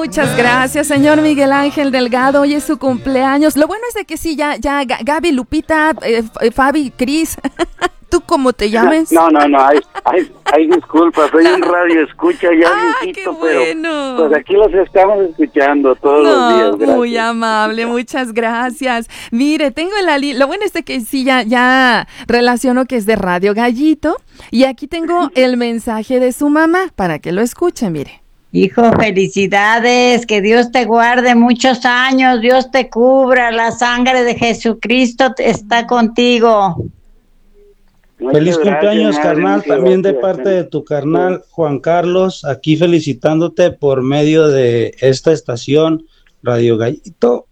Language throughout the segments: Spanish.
Muchas gracias, señor Miguel Ángel Delgado. Hoy es su cumpleaños. Lo bueno es de que sí, ya, Gaby, Lupita, Fabi, Cris, ¿tú cómo te llames? No, hay disculpas, soy un radio escucha ya viejito, qué bueno. Pero pues aquí los estamos escuchando todos los días. Gracias. Muy amable, muchas gracias. Mire, tengo lo bueno es de que sí, ya relaciono que es de Radio Gallito, y aquí tengo el mensaje de su mamá para que lo escuche, mire. Hijo, felicidades, que Dios te guarde muchos años, Dios te cubra, la sangre de Jesucristo está contigo. Feliz cumpleaños, carnal, también de parte de tu carnal Juan Carlos, aquí felicitándote por medio de esta estación Radio Gallito.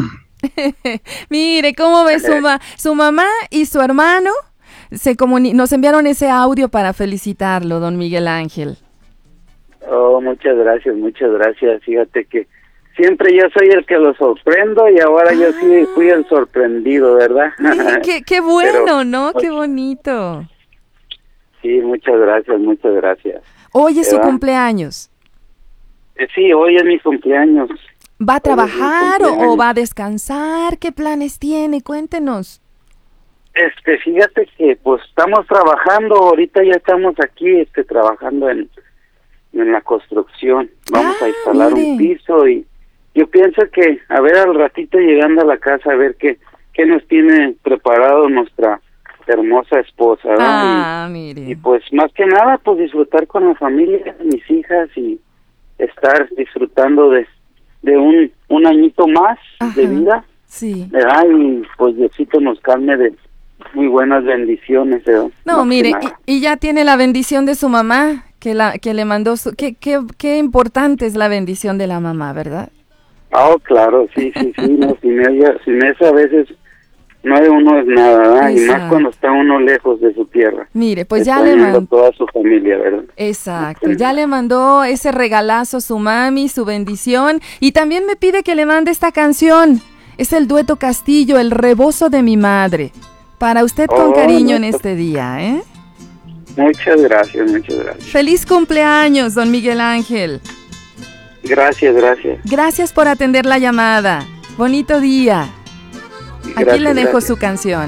Mire, ¿cómo ve su mamá y su hermano? Nos enviaron ese audio para felicitarlo, don Miguel Ángel. Oh, muchas gracias. Fíjate que siempre yo soy el que lo sorprendo y ahora yo sí fui el sorprendido, ¿verdad? Qué bueno, Pero, ¿no? Qué bonito. Sí, muchas gracias. Hoy es su cumpleaños. Sí, hoy es mi cumpleaños. ¿Va a trabajar o va a descansar? ¿Qué planes tiene? Cuéntenos. Fíjate que pues estamos trabajando, ahorita ya estamos aquí trabajando en la construcción. Vamos a instalar un piso y yo pienso que, a ver, al ratito llegando a la casa, a ver qué nos tiene preparado nuestra hermosa esposa, ¿no? Mire. Y pues más que nada, pues disfrutar con la familia, mis hijas, y estar disfrutando de un añito más de vida. Sí. ¿Verdad? Y pues Diosito nos calme de muy buenas bendiciones, ¿verdad? No, mire, y ya tiene la bendición de su mamá, que le mandó qué importante es la bendición de la mamá, ¿verdad? Oh, claro, sí, no, sin esa a veces uno es nada, ¿verdad? Y más cuando está uno lejos de su tierra. Mire, pues ya le mandó toda su familia, ¿verdad? Exacto, ya le mandó ese regalazo su mami, su bendición, y también me pide que le mande esta canción. Es el dueto Castillo, El rebozo de mi madre. Para usted con cariño en este día, ¿eh? Muchas gracias. Feliz cumpleaños, don Miguel Ángel. Gracias. Gracias por atender la llamada. Bonito día. Aquí le dejo su canción.